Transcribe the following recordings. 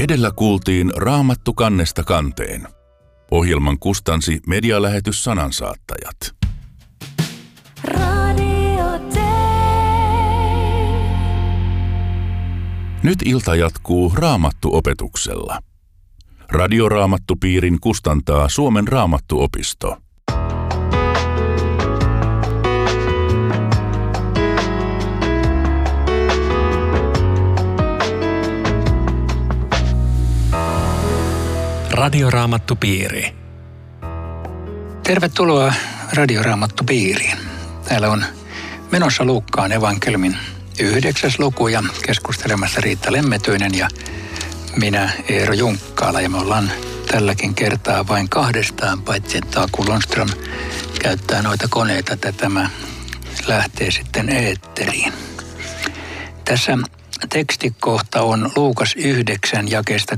Edellä kuultiin Raamattu kannesta kanteen. Ohjelman kustansi medialähetys Sanansaattajat. Nyt ilta jatkuu Raamattu-opetuksella. Radioraamattupiirin kustantaa Suomen Raamattuopisto. Radioraamattupiiri. Tervetuloa Radioraamattupiiriin. Täällä on menossa Luukkaan evankeliumin 9. luku ja keskustelemassa Riitta Lemmetyinen ja minä Eero Junkkaala. Ja me ollaan tälläkin kertaa vain kahdestaan, paitsi että Aku Lundström käyttää noita koneita, että tämä lähtee sitten eetteriin. Tässä tekstikohta on Luukas 9 jakeesta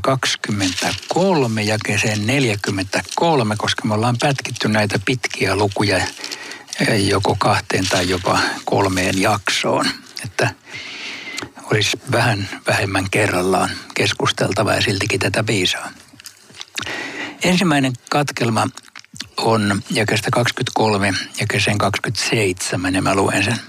23 jakeeseen 43, koska me ollaan pätkitty näitä pitkiä lukuja joko 2 tai jopa 3 jaksoon. Että olisi vähän vähemmän kerrallaan keskusteltava ja siltikin tätä piisaa. Ensimmäinen katkelma on jakeesta 23 jakeeseen 27 ja mä luen sen.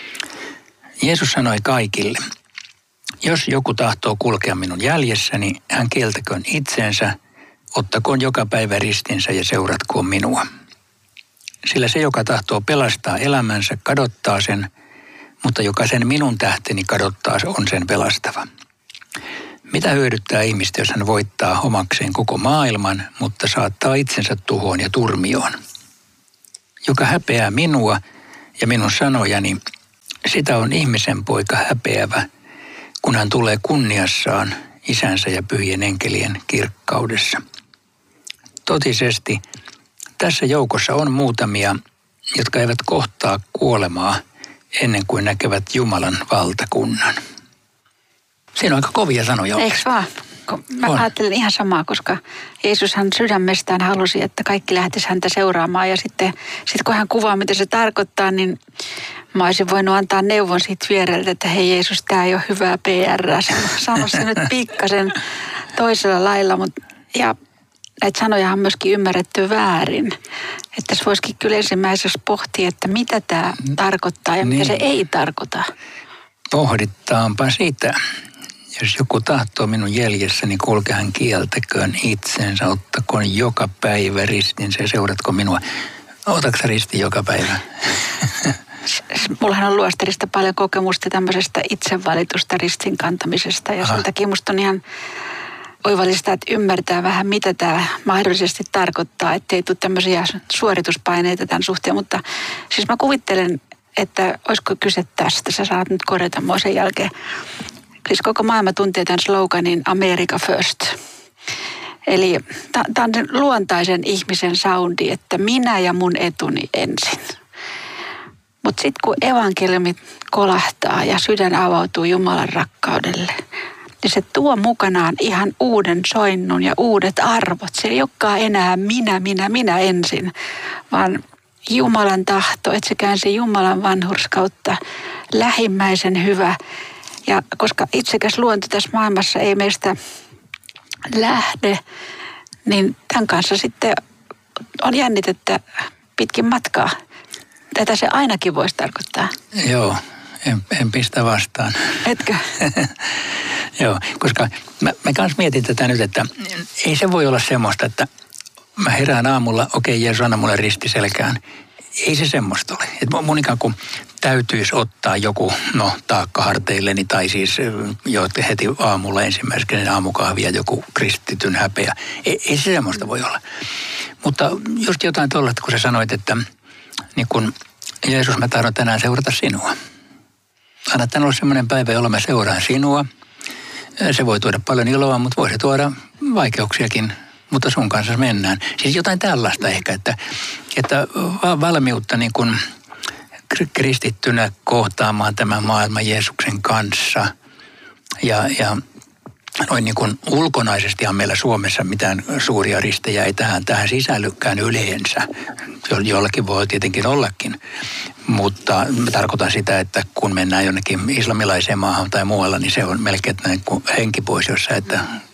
Jeesus sanoi kaikille: jos joku tahtoo kulkea minun jäljessäni, hän kieltäköön itsensä, ottakoon joka päivä ristinsä ja seuratkoon minua. Sillä se, joka tahtoo pelastaa elämänsä, kadottaa sen, mutta joka sen minun tähteni kadottaa, on sen pelastava. Mitä hyödyttää ihmistä, jos hän voittaa omakseen koko maailman, mutta saattaa itsensä tuhoon ja turmioon? Joka häpeää minua ja minun sanojani, sitä on ihmisen poika häpeävä, kun hän tulee kunniassaan Isänsä ja pyhien enkelien kirkkaudessa. Totisesti tässä joukossa on muutamia, jotka eivät kohtaa kuolemaa ennen kuin näkevät Jumalan valtakunnan. Siinä on aika kovia sanoja. Eikö vaan? Mä ajattelin ihan samaa, koska Jeesushan sydämestään halusi, että kaikki lähtisi häntä seuraamaan. Ja sitten kun hän kuvaa, mitä se tarkoittaa, niin mä olisin voinut antaa neuvon siitä viereltä, että hei Jeesus, tää ei ole hyvää PR. Sano se nyt pikkasen toisella lailla. Ja näitä sanoja on myöskin ymmärretty väärin. Että tässä voisikin kyllä ensimmäisessä pohtia, että mitä tämä tarkoittaa ja mitä se ei tarkoita. Pohdittaanpa sitä. Jos joku tahtoo minun jäljessäni, kulke hän kieltäköön itsensä, ottakoon joka päivä ristinsä ja seuratko minua. Otatko risti joka päivä? Mullahan on luostarista paljon kokemusta tämmöisestä itsevalitusta ristin kantamisesta ja sen takia musta on ihan oivallista, että ymmärtää vähän, mitä tämä mahdollisesti tarkoittaa, ettei tule tämmöisiä suorituspaineita tämän suhteen, mutta siis mä kuvittelen, että olisiko kyse tästä, sä saat nyt korjata mua sen jälkeen. Siis koko maailma tuntee tämän sloganin America First. Eli tämä on luontaisen ihmisen soundi, että minä ja mun etuni ensin. Mutta sitten kun evankeliumi kolahtaa ja sydän avautuu Jumalan rakkaudelle, niin se tuo mukanaan ihan uuden soinnun ja uudet arvot. Se ei olekaan enää minä ensin, vaan Jumalan tahto, että se käänsi Jumalan vanhurskautta, lähimmäisen hyvä. Ja koska itsekäs luonto tässä maailmassa ei meistä lähde, niin tämän kanssa sitten on jännitettä pitkin matkaa. Tätä se ainakin voisi tarkoittaa. Joo, en pistä vastaan. Etkö? Joo, koska mä kans mietin tätä nyt, että ei se voi olla semmoista, että mä herään aamulla, okei, Jeesus anna mulle risti selkään. Ei se semmoista ole. Että mun ikään kuin täytyisi ottaa joku taakka harteilleni tai siis jo heti aamulla ensimmäisenä aamukahvia joku kristityn häpeä. Ei se semmoista voi olla. Mutta just jotain tuollaista, kun sä sanoit, että niin kun Jeesus, mä tahdon tänään seurata sinua. Anna tänään olla semmoinen päivä, jolla mä seuraan sinua. Se voi tuoda paljon iloa, mutta voi se tuoda vaikeuksiakin, mutta sun kanssa mennään. Siis jotain tällaista ehkä, että valmiutta niin kuin kristittynä kohtaamaan tämän maailman Jeesuksen kanssa. Ja noin niin kuin ulkonaisestihan meillä Suomessa mitään suuria ristejä ei tähän sisällykään yleensä. Jollakin voi tietenkin ollakin. Mutta mä tarkoitan sitä, että kun mennään jonnekin islamilaiseen maahan tai muualla, niin se on melkein näin kuin henki pois, jossa että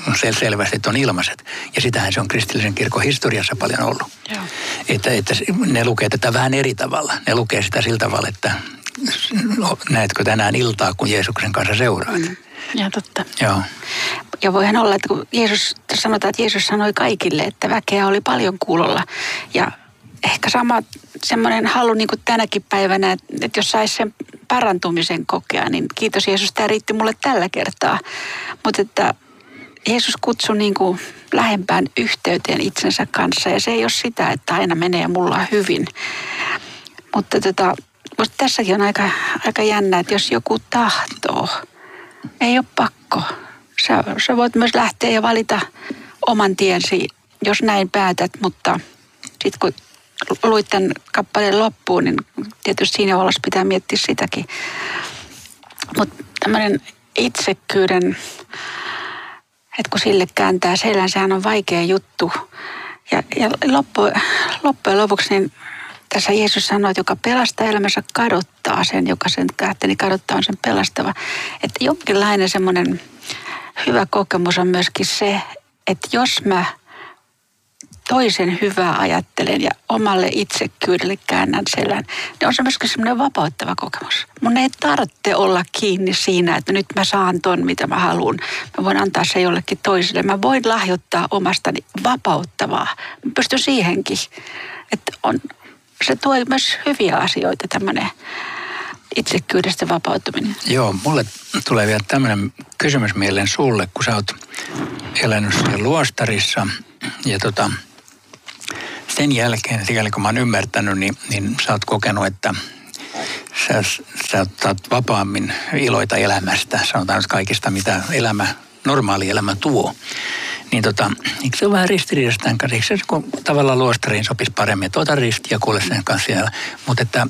selvästi, että on ilmaiset. Ja sitähän se on kristillisen kirkon historiassa paljon ollut. Joo. Että ne lukee tätä vähän eri tavalla. Ne lukee sitä sillä tavalla, että näetkö tänään iltaa, kun Jeesuksen kanssa seuraat. Ja totta. Joo. Ja voihan olla, että kun sanotaan, että Jeesus sanoi kaikille, että väkeä oli paljon kuulolla. Ja ehkä sama semmoinen halu niin kuin tänäkin päivänä, että jos saisi sen parantumisen kokea, niin kiitos Jeesus, tämä riitti mulle tällä kertaa. Mutta että Jeesus kutsui niin kuin lähempään yhteyteen itsensä kanssa ja se ei ole sitä, että aina menee mulla hyvin. Mutta musta tässäkin on aika jännä, että jos joku tahtoo, ei ole pakko. Sä voit myös lähteä ja valita oman tiensi, jos näin päätät, mutta sitten kun luit tämän kappaleen loppuun, niin tietysti siinä valossa pitää miettiä sitäkin. Mutta tämmöinen itsekkyyden, että kun sille kääntää selän, sehän on vaikea juttu. Ja loppujen lopuksi niin tässä Jeesus sanoi, että joka pelastaa elämänsä kadottaa sen, joka sen kähteni kadottaa on sen pelastava. Että jonkinlainen semmoinen hyvä kokemus on myöskin se, että jos mä toisen hyvää ajattelen ja omalle itsekkyydelle käännän selän, niin on se myöskin semmoinen vapauttava kokemus. Mun ei tarvitse olla kiinni siinä, että nyt mä saan ton, mitä mä haluan. Mä voin antaa se jollekin toiselle. Mä voin lahjoittaa omastani vapauttavaa. Mä pystyn siihenkin. Että se tuo myös hyviä asioita, tämmöinen itsekkyydestä vapautuminen. Joo, mulle tulee vielä tämmöinen kysymys mieleen sulle, kun sä oot elänyt siellä luostarissa ja sen jälkeen, sikäli kun mä oon ymmärtänyt, niin sä oot kokenut, että sä oot vapaammin iloita elämästä, sanotaan kaikista, mitä normaali elämä tuo. Niin eikö se ole vähän ristiriidassa tämän kanssa? Eikö se kun tavallaan luostariin sopisi paremmin, että ota risti ja kuule sen kanssa siellä. Mutta että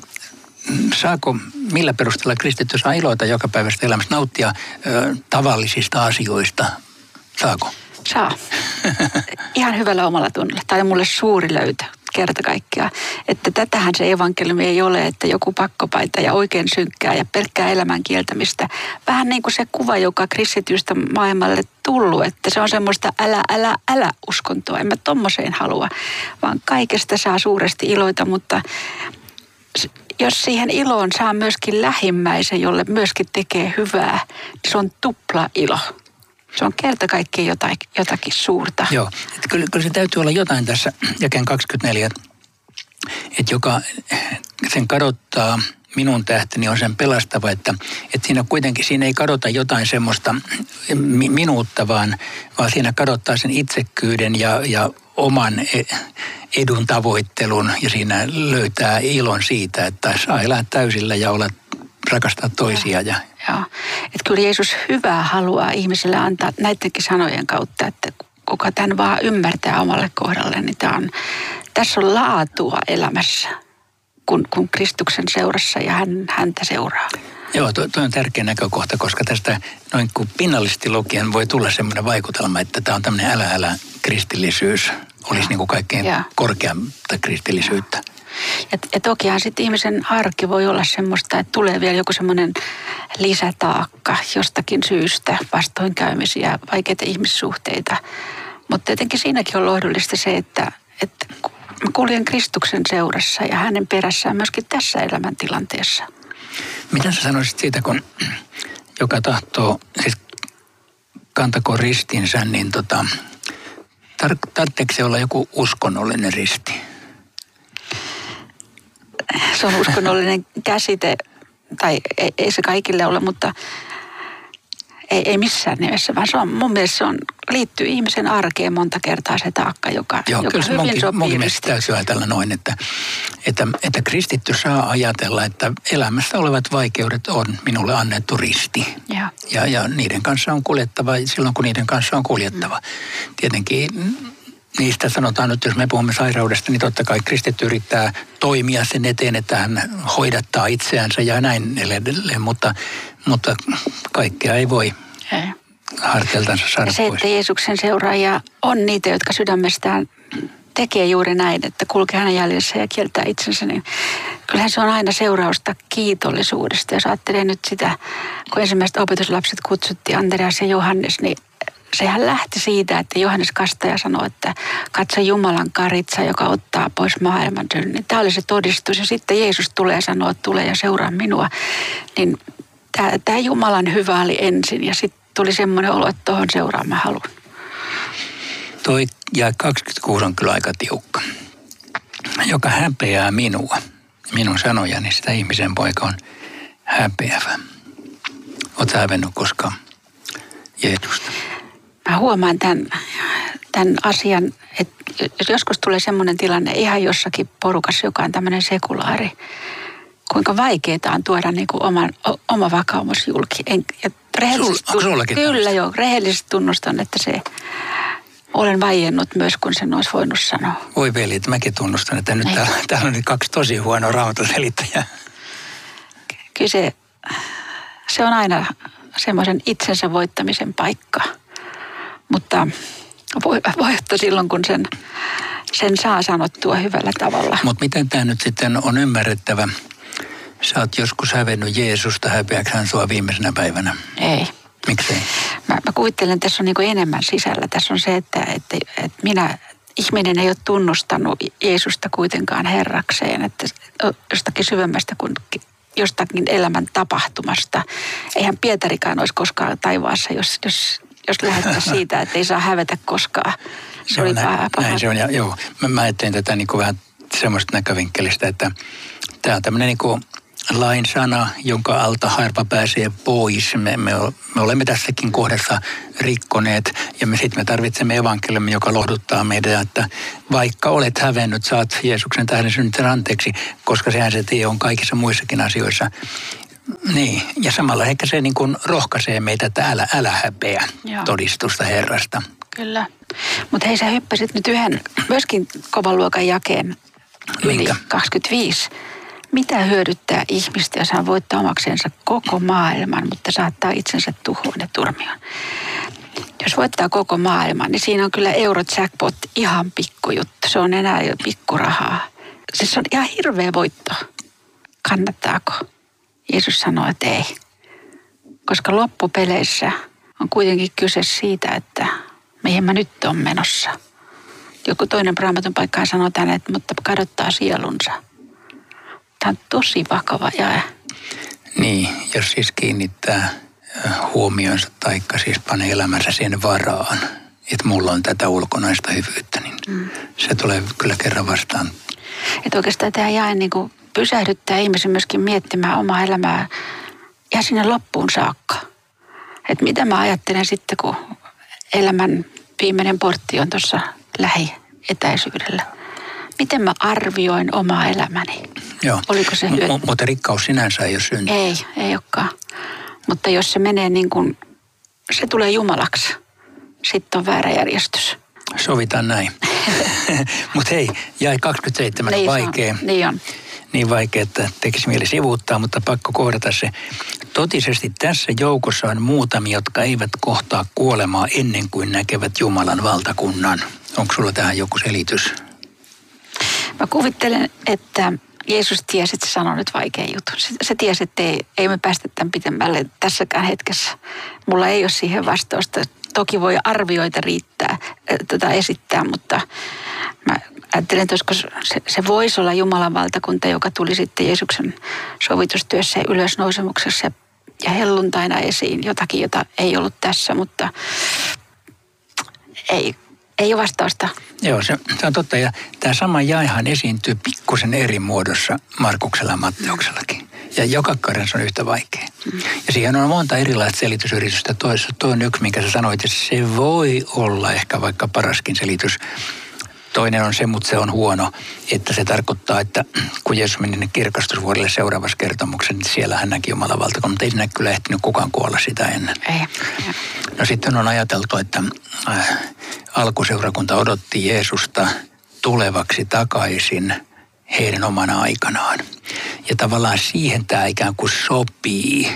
millä perusteella kristitty saa iloita joka päivästä elämästä, nauttia tavallisista asioista? Saako? Saa. Ihan hyvällä omalla tunnolla. Tämä on mulle suuri löytö kerta kaikkiaan. Että tätähän se evankeliumi ei ole, että joku pakkopaita ja oikein synkkää ja pelkkää elämän kieltämistä. Vähän niin kuin se kuva, joka kristitystä maailmalle tullut, että se on semmoista älä uskontoa. En mä tommoseen halua, vaan kaikesta saa suuresti iloita, mutta jos siihen iloon saa myöskin lähimmäisen, jolle myöskin tekee hyvää, niin se on tupla ilo. Se on kerta kaikkiaan jotakin suurta. Joo, että kyllä se täytyy olla jotain tässä jakeen 24, että joka sen kadottaa minun tähteni on sen pelastava, että siinä ei kadota jotain semmoista minuutta, vaan siinä kadottaa sen itsekkyyden ja oman edun tavoittelun ja siinä löytää ilon siitä, että saa elää täysillä ja rakastaa toisia. Joo. Että kyllä Jeesus hyvää haluaa ihmiselle antaa näidenkin sanojen kautta, että kuka tämän vaan ymmärtää omalle kohdalle, niin tässä on laatua elämässä, kun Kristuksen seurassa ja häntä seuraa. Joo, toi on tärkeä näkökohta, koska tästä noin kuin pinnallisesti lukien voi tulla semmoinen vaikutelma, että tämä on tämmöinen älä kristillisyys, olisi niin kuin kaikkein korkeampaa kristillisyyttä. Ja tokihan sitten ihmisen arki voi olla semmoista, että tulee vielä joku semmoinen lisätaakka jostakin syystä, vastoinkäymisiä, vaikeita ihmissuhteita. Mutta tietenkin siinäkin on lohdullista se, että mä kuljen Kristuksen seurassa ja hänen perässään myöskin tässä elämäntilanteessa. Mitä sä sanoisit siitä, kun joka tahtoo, siis kantakoon ristinsä, niin tarvitseeko se olla joku uskonnollinen risti? Se on uskonnollinen käsite, tai ei se kaikille ole, mutta ei missään nimessä, vaan mun mielestä liittyy ihmisen arkeen monta kertaa se taakka, joka hyvin sopii. Munkin mielestä täytyy ajatella noin, että kristitty saa ajatella, että elämässä olevat vaikeudet on minulle annettu risti. Ja niiden kanssa on kuljettava silloin, kun niiden kanssa on kuljettava. Tietenkin niistä sanotaan nyt, jos me puhumme sairaudesta, niin totta kai kristitty yrittää toimia sen eteen, että hän hoidattaa itseänsä ja näin edelleen, mutta kaikkea ei voi harteiltansa saada se, pois. Että Jeesuksen seuraajia on niitä, jotka sydämestään tekee juuri näin, että kulkee hänen jäljessä ja kieltää itsensä, niin kyllähän se on aina seurausta kiitollisuudesta. Jos ajattelee nyt sitä, kun ensimmäiset opetuslapset kutsuttiin, Andreas ja Johannes, niin sehän lähti siitä, että Johannes Kastaja sanoi, että katso Jumalan karitsa, joka ottaa pois maailman synnin. Tämä oli se todistus. Ja sitten Jeesus tulee ja sanoo, että tule ja seuraa minua. Niin tämä Jumalan hyvä oli ensin ja sitten tuli semmoinen olo, että tuohon seuraan mä haluan. Toi jae 26 on kyllä aika tiukka. Joka häpeää minun sanojani, sitä ihmisen poika on häpeävä. Oletko hävennyt koskaan Jeesusta? Mä huomaan tämän asian, että jos joskus tulee semmoinen tilanne ihan jossakin porukassa, joka on tämmöinen sekulaari, kuinka vaikeaa on tuoda niin kuin oma vakaumus julki. Kyllä joo, rehellisesti tunnustan, että olen vaiennut myös, kun sen olisi voinut sanoa. Voi veli, että mäkin tunnustan, että nyt täällä on nyt 2 tosi huonoa Raamatun selittäjää. Kyllä se on aina semmoisen itsensä voittamisen paikka. Mutta voi ottaa silloin, kun sen saa sanottua hyvällä tavalla. Mutta miten tämä nyt sitten on ymmärrettävä? Sä oot joskus hävennyt Jeesusta, häpeääkö hän sua viimeisenä päivänä? Ei. Miksei? Mä kuvittelen, että tässä on niin enemmän sisällä. Tässä on se, että ihminen ei ole tunnustanut Jeesusta kuitenkaan Herrakseen. Että jostakin syvemmästä kuin jostakin elämän tapahtumasta. Eihän Pietarikaan olisi koskaan taivaassa, jos lähdettäisiin siitä, että ei saa hävetä koskaan. Se oli paha. Näin se on. Ja, joo, mä ajattelin tätä niin kuin vähän semmoista näkövinkkelistä, että tämä on tämmöinen niin kuin lain sana, jonka alta harva pääsee pois. Me olemme tässäkin kohdassa rikkoneet ja me tarvitsemme evankeliumin, joka lohduttaa meitä, että vaikka olet hävennyt, saat Jeesuksen tähden synnytän anteeksi, koska sehän se tie on kaikissa muissakin asioissa. Niin, ja samalla ehkä se niin kuin rohkaisee meitä, että älä häpeä todistusta Herrasta. Kyllä. Mutta hei, sä hyppäsit nyt yhden myöskin kovan luokan jakeen yli 25. Mitä hyödyttää ihmistä, jos hän voittaa omaksensa koko maailman, mutta saattaa itsensä tuhoon ja turmioon? Jos voittaa koko maailman, niin siinä on kyllä Eurojackpot ihan pikkujuttu. Se on enää jo pikkurahaa. Siis se on ihan hirveä voitto. Kannattaako? Jeesus sanoi, että ei. Koska loppupeleissä on kuitenkin kyse siitä, että mihin mä nyt on menossa. Joku toinen Raamatun paikkaan sanoo tänne, että mutta kadottaa sielunsa. Tämä on tosi vakava jae. Niin, jos siis kiinnittää huomionsa taikka siis panee elämänsä sen varaan, että mulla on tätä ulkonaista hyvyyttä, niin se tulee kyllä kerran vastaan. Että oikeastaan tämä jae niin kuin pysähdyttää ihmisen myöskin miettimään omaa elämää ja sinne loppuun saakka. Että mitä mä ajattelen sitten, kun elämän viimeinen portti on tuossa lähietäisyydellä. Miten mä arvioin omaa elämäni? Joo. Oliko se mutta rikkaus sinänsä ei ole synti. Ei olekaan. Mutta jos se menee niin kuin, se tulee Jumalaksi, sitten on väärä järjestys. Sovitaan näin. Mutta hei, jae 27 on vaikea. Niin on. Niin vaikea, että tekisi mieli sivuuttaa, mutta pakko kohdata se. Totisesti tässä joukossa on muutamia, jotka eivät kohtaa kuolemaa ennen kuin näkevät Jumalan valtakunnan. Onko sulla tähän joku selitys? Mä kuvittelen, että Jeesus tiesi, että se sanoi nyt vaikean jutun. Se tiesi, että ei me päästä tämän pitemmälle tässäkään hetkessä. Mulla ei ole siihen vastausta. Toki voi arvioita riittää, esittää, mutta mä ajattelen, että se voisi olla Jumalan valtakunta, joka tuli sitten Jeesuksen sovitustyössä ja ylösnousemuksessa ja helluntaina esiin. Jotakin, jota ei ollut tässä, mutta ei ole vastausta. Joo, se on totta. Ja tämä sama jaehan esiintyy pikkusen eri muodossa Markuksella ja Matteuksellakin. Ja joka kerran on yhtä vaikea. Ja siihen on monta erilaista selitysyritystä. Toi on yksi, minkä sä sanoit, että se voi olla ehkä vaikka paraskin selitys. Toinen on se, mutta se on huono, että se tarkoittaa, että kun Jeesus meni kirkastusvuodelle seuraavassa kertomuksessa, niin siellä hän näki Jumalan valtakunnan, mutta ei sinne kyllä ehtinyt kukaan kuolla sitä ennen. Ei. No sitten on ajateltu, että alkuseurakunta odotti Jeesusta tulevaksi takaisin heidän omana aikanaan. Ja tavallaan siihen tämä ikään kuin sopii,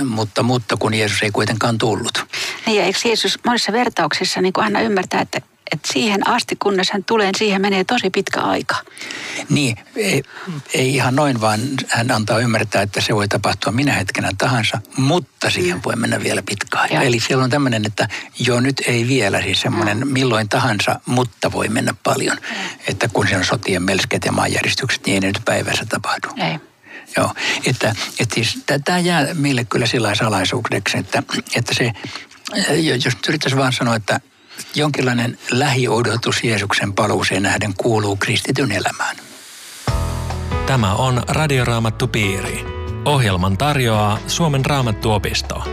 mutta kun Jeesus ei kuitenkaan tullut. Niin ja eikö Jeesus monissa vertauksissa niin kuin aina ymmärtää, että siihen asti, kunnes hän tulee, siihen menee tosi pitkä aika. Niin, ei ihan noin, vaan hän antaa ymmärtää, että se voi tapahtua minä hetkenä tahansa, mutta siihen voi mennä vielä pitkä aika. Eli siellä on tämmöinen, että jo nyt ei vielä, siis semmoinen milloin tahansa, mutta voi mennä paljon. Että kun siellä on sotien melskeet ja maanjäristykset, niin ei ne nyt päivässä tapahdu. Ei. Joo, että siis tämä jää meille kyllä sillä salaisuudeksi, että se, jos nyt yrittäisi vaan sanoa, että jonkinlainen lähiodotus Jeesuksen paluuseen nähden kuuluu kristityn elämään. Tämä on Radioraamattupiiri. Ohjelman tarjoaa Suomen Raamattuopisto.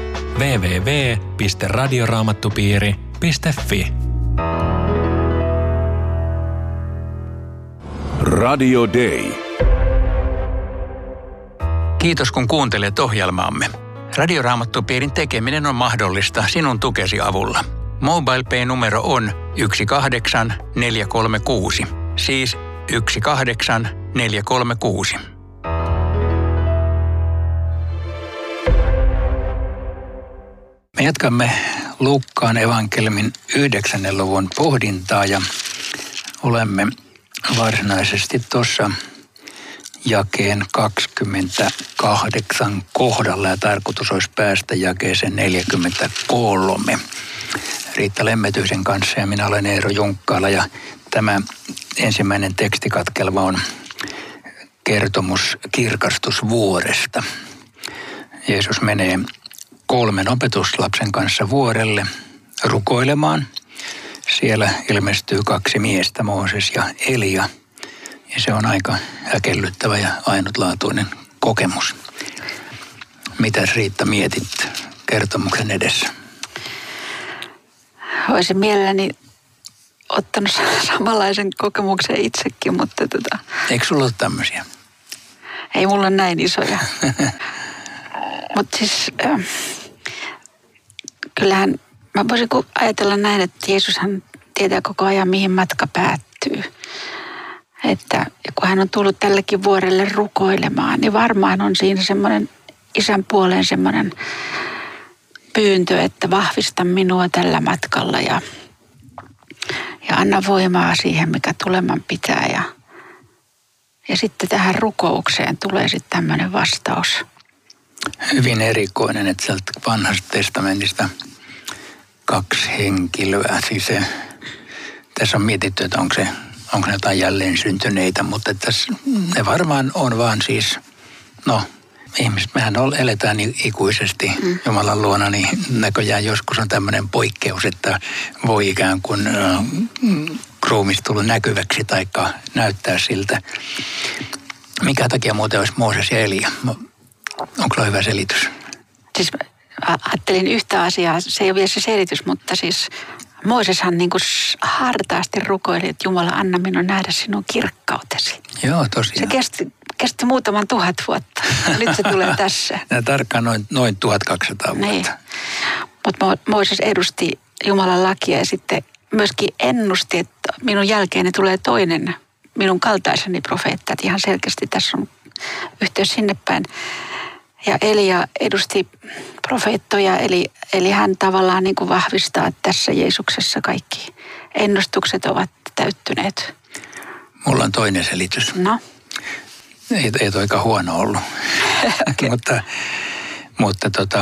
www.radioraamattupiiri.fi. Radio Day. Kiitos kun kuuntelet ohjelmaamme. Radioraamattupiirin tekeminen on mahdollista sinun tukesi avulla. MobilePay-numero on 18436, siis 18436. Me jatkamme Luukkaan evankeliumin 9. luvun pohdintaa ja olemme varsinaisesti tuossa jakeen 28 kohdalla ja tarkoitus olisi päästä jakeeseen 43. Riitta Lemmetyisen kanssa ja minä olen Eero Junkkaala ja tämä ensimmäinen tekstikatkelma on kertomus kirkastusvuoresta. Jeesus menee 3 opetuslapsen kanssa vuorelle rukoilemaan. Siellä ilmestyy 2 miestä, Mooses ja Elia. Ja se on aika häkellyttävä ja ainutlaatuinen kokemus. Mitäs Riitta mietit kertomuksen edessä? Olisin mielelläni ottanut samanlaisen kokemuksen itsekin, mutta Eikö sulla ole tämmöisiä? Ei mulla ole näin isoja. Mutta siis kyllähän mä voisin ajatella näin, että Jeesushan tietää koko ajan, mihin matka päättyy. Että kun hän on tullut tällekin vuorelle rukoilemaan, niin varmaan on siinä semmoinen isän puoleen semmoinen pyyntö, että vahvista minua tällä matkalla ja anna voimaa siihen, mikä tuleman pitää. Ja sitten tähän rukoukseen tulee sitten tämmöinen vastaus. Hyvin erikoinen, että sieltä vanhasta testamentista 2 henkilöä. Siis tässä on mietitty, että onko ne jotain jälleen syntyneitä, mutta tässä ne varmaan on vaan siis, ihmiset, mehän eletään ikuisesti Jumalan luona, niin näköjään joskus on tämmöinen poikkeus, että voi ikään kuin ruumis tullut näkyväksi tai näyttää siltä. Mikä takia muuten olisi Mooses ja Elia? Onko se hyvä selitys? Siis ajattelin yhtä asiaa, se ei ole vielä se selitys, mutta siis Mooseshan niin kuin hartaasti rukoili, että Jumala, anna minun nähdä sinun kirkkautesi. Joo, tosiaan. Se kesti muutaman 1000 vuotta. Nyt se tulee tässä. Tarkkaan noin 1200 vuotta. Niin. Mutta Mooses edusti Jumalan lakia ja sitten myöskin ennusti, että minun jälkeeni tulee toinen minun kaltaiseni profeetta. Että ihan selkeästi tässä on yhteys sinne päin. Ja Elia edusti profeettoja, eli hän tavallaan niin kuin vahvistaa, että tässä Jeesuksessa kaikki ennustukset ovat täyttyneet. Mulla on toinen selitys. No? Ei toikaan huono ollut. Okay. mutta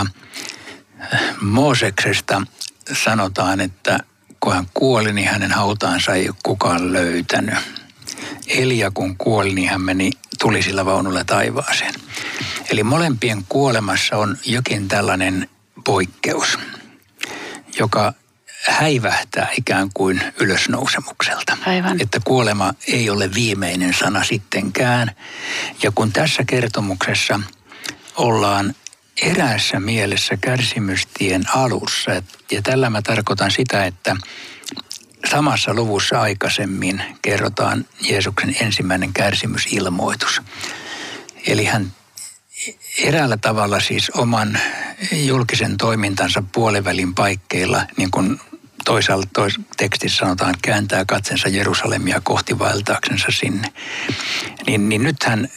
Mooseksesta sanotaan, että kun hän kuoli, niin hänen hautaansa ei ole kukaan löytänyt. Elia kun kuoli, niin hän meni tulisilla vaunulla taivaaseen. Eli molempien kuolemassa on jokin tällainen poikkeus, joka häivähtää ikään kuin ylösnousemukselta. Aivan. Että kuolema ei ole viimeinen sana sittenkään. Ja kun tässä kertomuksessa ollaan eräässä mielessä kärsimystien alussa, ja tällä mä tarkoitan sitä, että samassa luvussa aikaisemmin kerrotaan Jeesuksen ensimmäinen kärsimysilmoitus. Eli hän eräällä tavalla siis oman julkisen toimintansa puolivälin paikkeilla, niin kuin toisaalta tekstissä sanotaan, kääntää katsensa Jerusalemia kohti vaeltaaksensa sinne. Niin nythän,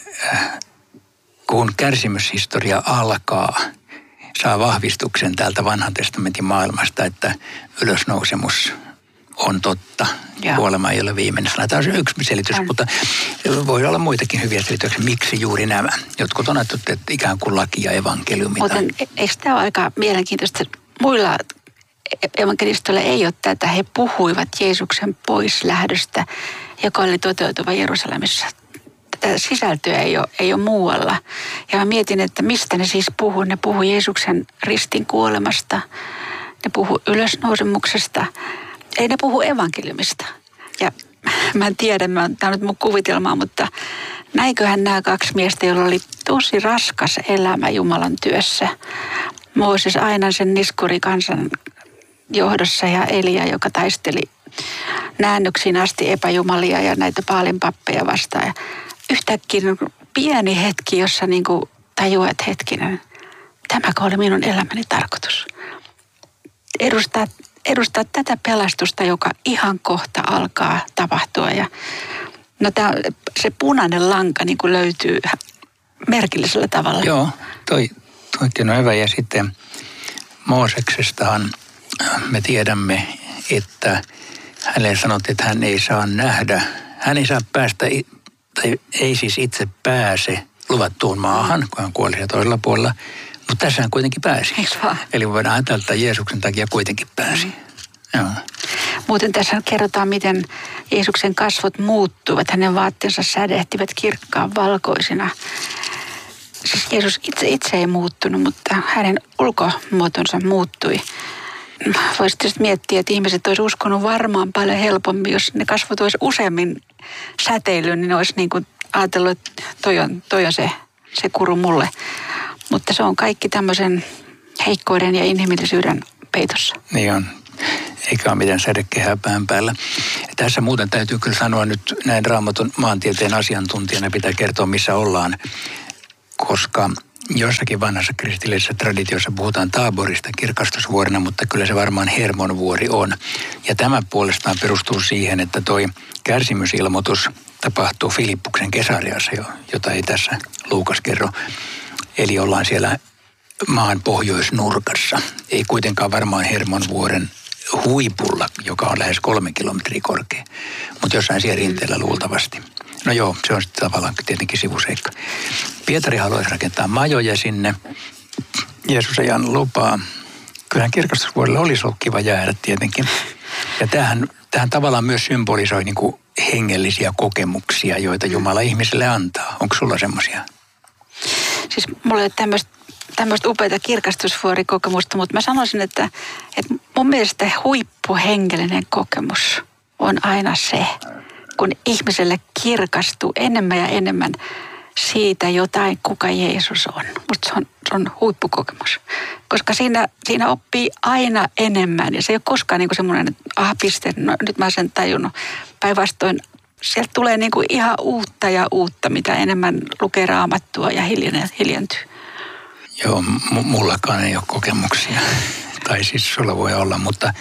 kun kärsimyshistoria alkaa, saa vahvistuksen täältä vanhan testamentin maailmasta, että ylösnousemus on totta. Joo. Kuolema ei ole viimeinen sana. Tämä on se yksi selitys, mutta voi olla muitakin hyviä selityksiä. Miksi juuri nämä? Jotkut on ajatellut, että ikään kuin laki ja evankeliumi. Mutta eikö tämä ole aika mielenkiintoista? Muilla evankelistoilla ei ole tätä. He puhuivat Jeesuksen poislähdöstä, joka oli toteutuva Jerusalemissa. Tätä sisältöä ei ole muualla. Ja mä mietin, että mistä ne siis puhuu. Ne puhuu Jeesuksen ristin kuolemasta. Ne puhuu ylösnousemuksesta. Ei ne puhu evankeliumista. Ja mä en tiedä, tämä on nyt mun kuvitelmaa, mutta näinköhän nämä kaksi miestä, joilla oli tosi raskas elämä Jumalan työssä. Mooses aina sen niskurikansan johdossa ja Elia, joka taisteli näännyksiin asti epäjumalia ja näitä paalinpappeja vastaan. Ja yhtäkkiä pieni hetki, jossa niin kuin tajuaa, että hetkinen, tämäkö oli minun elämäni tarkoitus. Edustaa tätä pelastusta, joka ihan kohta alkaa tapahtua. Ja, no se punainen lanka niin kuin löytyy merkillisellä tavalla. Joo, toikin on hyvä. Ja sitten Mooseksestahan me tiedämme, että hänelle sanottiin, että hän ei saa nähdä, hän ei saa päästä, tai ei siis itse pääse luvattuun maahan, kun hän kuoli siellä toisella puolella. Mutta tässä hän kuitenkin pääsi. Eli voidaan ajatella, että Jeesuksen takia kuitenkin pääsi. Joo. Muuten tässä kerrotaan, miten Jeesuksen kasvot muuttuivat. Hänen vaatteensa sädehtivät kirkkaan valkoisina. Siis Jeesus itse ei muuttunut, mutta hänen ulkomuotonsa muuttui. Voisi tietysti miettiä, että ihmiset olisi uskonut varmaan paljon helpommin, jos ne kasvot olisi useammin säteillyt, niin ne olisi niin kuin ajatellut, että toi on se kuru mulle. Mutta se on kaikki tämmöisen heikkouden ja inhimillisyyden peitossa. Niin on. Eikä ole mitään sädekehää pään päällä. Ja tässä muuten täytyy kyllä sanoa nyt näin Raamatun maantieteen asiantuntijana pitää kertoa, missä ollaan. Koska jossakin vanhassa kristillisessä traditiossa puhutaan Taaborista kirkastusvuorena, mutta kyllä se varmaan Hermonvuori on. Ja tämä puolestaan perustuu siihen, että toi kärsimysilmoitus tapahtuu Filippuksen Kesariassa, jota ei tässä Luukas kerro. Eli ollaan siellä maan pohjoisnurkassa. Ei kuitenkaan varmaan Hermonvuoren huipulla, joka on lähes 3 kilometriä korkea, mutta jossain siellä rinteellä luultavasti. No joo, se on sitten tavallaan tietenkin sivuseikka. Pietari haluaisi rakentaa majoja sinne. Jeesus ei anna lupaa. Kyllähän kirkastusvuorelle olisi ollut kiva jäädä tietenkin. Ja tämähän tavallaan myös symbolisoi niin kuin hengellisiä kokemuksia, joita Jumala ihmiselle antaa. Onko sulla semmoisia? Siis mulla ei ole tämmöistä upeata kirkastusvuorikokemusta, mutta mä sanoisin, että mun mielestä huippuhengellinen kokemus on aina se, kun ihmiselle kirkastuu enemmän ja enemmän siitä jotain, kuka Jeesus on. Musta se on huippukokemus, koska siinä oppii aina enemmän ja se ei ole koskaan niin kuin semmoinen, että piste, no nyt mä sen tajunnut. Päinvastoin sieltä tulee niin kuin ihan uutta ja uutta, mitä enemmän lukee Raamattua ja hiljentyy. Joo, mullakaan ei ole kokemuksia. Tai siis sulla voi olla, mutta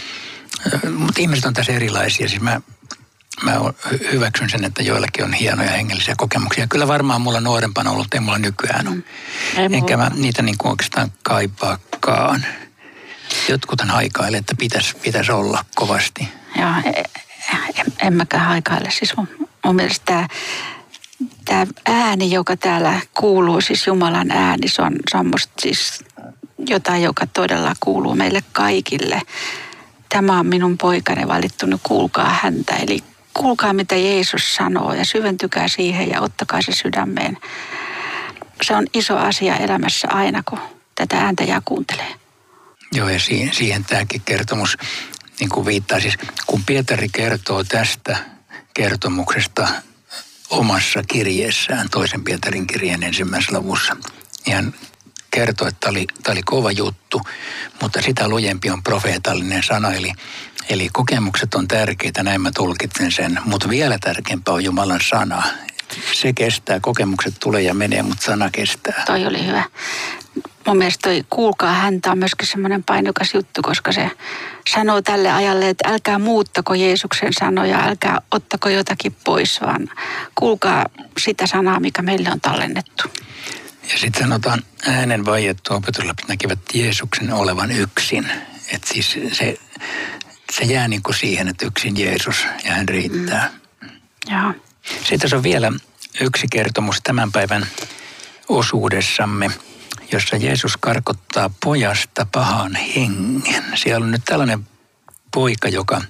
ihmiset on tässä erilaisia. Siis mä hyväksyn sen, että joillakin on hienoja hengellisiä kokemuksia. Kyllä varmaan mulla nuorempana ollut, ei mulla nykyään ole. Enkä mä niitä niin kuin oikeastaan kaipaakaan. Jotkuthan haikailee, että pitäisi olla kovasti. Joo, en mäkään haikaile. Siis mun mielestä tämä ääni, joka täällä kuuluu, siis Jumalan ääni, se on musta siis jotain, joka todella kuuluu meille kaikille. Tämä on minun poikani valittu, kuulkaa häntä. Eli kuulkaa, mitä Jeesus sanoo ja syventykää siihen ja ottakaa se sydämeen. Se on iso asia elämässä aina, kun tätä ääntä ja kuuntelee. Joo, ja siihen tämäkin kertomus niin kuin viittaa. Siis kun Pietari kertoo tästä kertomuksesta omassa kirjeessään, toisen Pietarin kirjeen 1. luvussa, niin hän kertoi, että tämä oli kova juttu, mutta sitä lujempi on profeetallinen sana, eli kokemukset on tärkeitä, näin mä tulkitsen sen, mutta vielä tärkeämpää on Jumalan sana. Se kestää, kokemukset tulee ja menee, mutta sana kestää. Toi oli hyvä. Mun mielestä toi kuulkaa häntä on myöskin semmoinen painokas juttu, koska se sanoo tälle ajalle, että älkää muuttako Jeesuksen sanoja, älkää ottako jotakin pois, vaan kuulkaa sitä sanaa, mikä meille on tallennettu. Ja sitten sanotaan, äänen vaiettu opetuslapset näkivät Jeesuksen olevan yksin. Että siis se se jää niin kuin siihen, että yksin Jeesus ja hän riittää. Joo. Sitten tässä on vielä yksi kertomus tämän päivän osuudessamme, jossa Jeesus karkottaa pojasta pahan hengen. Siellä on nyt tällainen poika, joka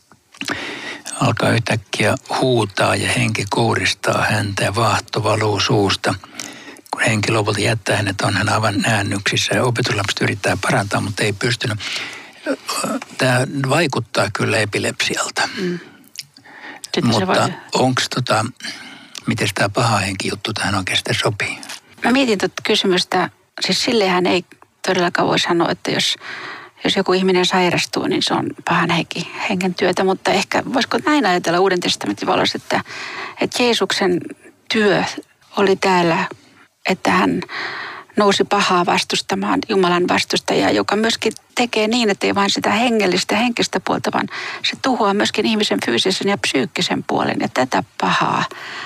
alkaa yhtäkkiä huutaa ja henki kouristaa häntä ja vaahto valuu suusta. Kun henki lopulta jättää hänet, on hän aivan näännyksissä ja opetuslapset yrittää parantaa, mutta ei pystynyt. Tämä vaikuttaa kyllä epilepsialta. Mutta onko miten tämä paha henki juttu tähän oikeastaan sopii? Mä mietin tuota kysymystä, siis sillehän ei todellakaan voi sanoa, että jos joku ihminen sairastuu, niin se on pahan hengen työtä, mutta ehkä voisiko näin ajatella Uuden testamentin valossa, että Jeesuksen työ oli täällä, että hän nousi pahaa vastustamaan Jumalan vastustajaa, joka myöskin tekee niin, että ei vain sitä hengellistä ja henkistä puolta, vaan se tuhoaa myöskin ihmisen fyysisen ja psyykkisen puolen ja tätä pahaa.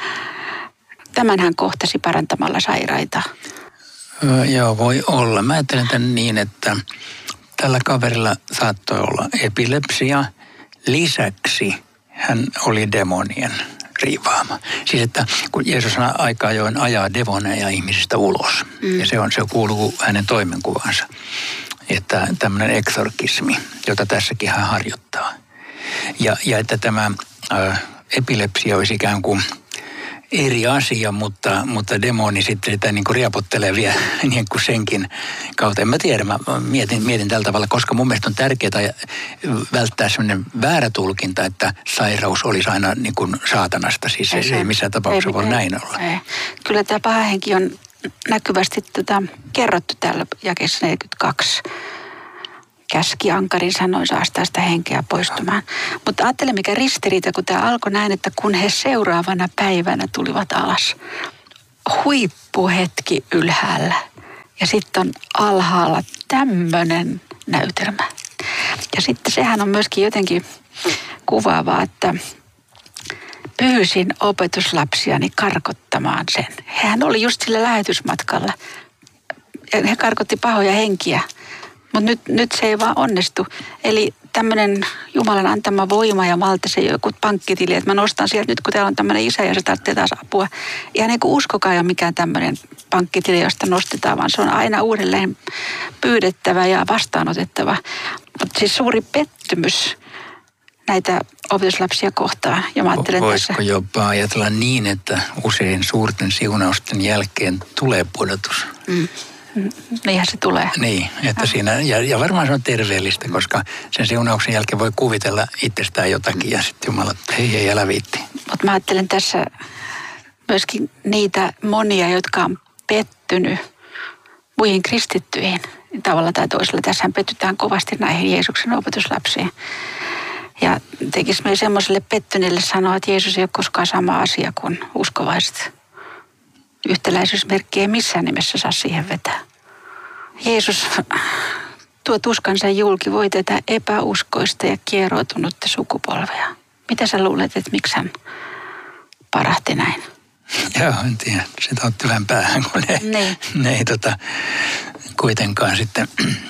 Tämän hän kohtasi parantamalla sairaita. Joo, voi olla. Mä ajattelen tämän niin, että tällä kaverilla saattoi olla epilepsia. Lisäksi hän oli demonien riivaama. Siis että kun Jeesus aika ajoin ajaa demoneja ihmisistä ulos. Ja se kuuluu hänen toimenkuvansa. Että tämmöinen eksorkismi, jota tässäkin hän harjoittaa. Ja että tämä epilepsia olisi ikään kuin eri asia, mutta demoni sitten sitä niin kuin riapottelee vielä niin kuin senkin kautta. En mä tiedä, mä mietin tällä tavalla, koska mun mielestä on tärkeää välttää sellainen väärä tulkinta, että sairaus olisi aina niin kuin saatanasta. Siis se ei missään tapauksessa voi näin olla. Ei. Kyllä tämä paha henki on näkyvästi kerrottu täällä jakeessa 42. Käski ankarin sanoin saastaa sitä henkeä poistumaan. Mutta ajattele mikä ristiriita, kun tämä alkoi näin, että kun he seuraavana päivänä tulivat alas. Huippuhetki ylhäällä. Ja sitten on alhaalla tämmöinen näytelmä. Ja sitten sehän on myöskin jotenkin kuvaavaa, että pyysin opetuslapsiani karkottamaan sen. Hehän oli just sillä lähetysmatkalla. Ja he karkotti pahoja henkiä. Mutta nyt se ei vaan onnistu. Eli tämmöinen Jumalan antama voima ja valta, se joku pankkitili, että mä nostan sieltä nyt, kun täällä on tämmöinen isä ja se tarvitsee taas apua. Ihan niin kuin uskokaa ei ole mikään tämmöinen pankkitili, josta nostetaan, vaan se on aina uudelleen pyydettävä ja vastaanotettava. Mutta siis suuri pettymys näitä opetuslapsia kohtaan. Ja mä ajattelen voisiko jopa ajatella niin, että usein suurten siunausten jälkeen tulee pudotus? Niinhän se tulee. Niin, että siinä, ja varmaan se on terveellistä, koska sen siunauksen jälkeen voi kuvitella itsestään jotakin ja sitten Jumala, hei, älä viitti. Mutta mä ajattelen tässä myöskin niitä monia, jotka on pettynyt muihin kristittyihin tavalla tai toisella. Tässähän pettytään kovasti näihin Jeesuksen opetuslapsiin. Ja tekisi meidän semmoiselle pettyneelle sanoa, että Jeesus ei ole koskaan sama asia kuin uskovaiset. Yhtäläisyysmerkki ei missään nimessä saa siihen vetää. Jeesus tuo tuskansa julki voi tätä epäuskoista ja kieroutunutta sukupolvea. Mitä sä luulet, että miksi hän parahti näin? Joo, en tiedä. Sitä otti vähän päähän, kun ne ei kuitenkaan sitten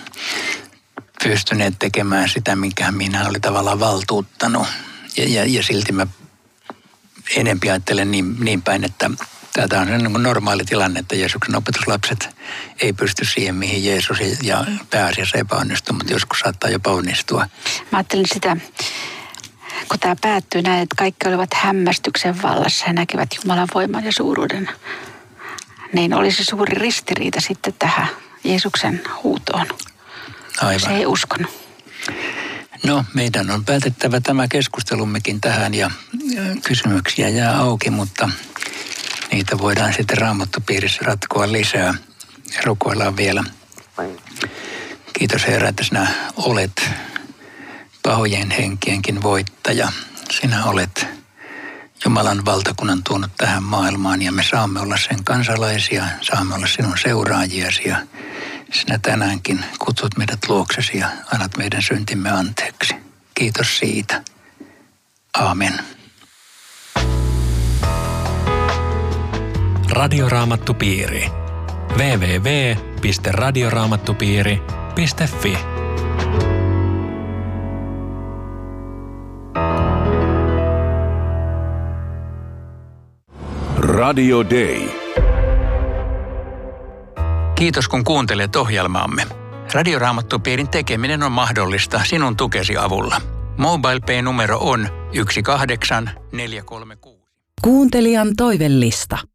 pystyneet tekemään sitä, minkä minä oli tavallaan valtuuttanut. Ja silti mä enempi ajattelen niin päin, että tämä on normaali tilanne, että Jeesuksen opetuslapset ei pysty siihen, mihin Jeesus ja pääasiassa epäonnistuu, mutta joskus saattaa jopa onnistua. Mä ajattelin sitä, kun tämä päättyy näin, että kaikki olivat hämmästyksen vallassa ja näkivät Jumalan voiman ja suuruuden, niin olisi suuri ristiriita sitten tähän Jeesuksen huutoon. Aivan. Se ei uskonut. No, meidän on päätettävä tämä keskustelummekin tähän ja kysymyksiä jää auki, mutta niitä voidaan sitten Raamattupiirissä ratkoa lisää ja rukoillaan vielä. Kiitos Herra, että sinä olet pahojen henkienkin voittaja. Sinä olet Jumalan valtakunnan tuonut tähän maailmaan ja me saamme olla sen kansalaisia, saamme olla sinun seuraajiasi ja sinä tänäänkin kutsut meidät luoksesi ja annat meidän syntimme anteeksi. Kiitos siitä. Aamen. Radioraamattupiiri. www.radioraamattupiiri.fi Radio Day. Kiitos kun kuuntelet ohjelmaamme. Radioraamattupiirin tekeminen on mahdollista sinun tukesi avulla. MobilePay-numero on 18436. Kuuntelijan toivellista.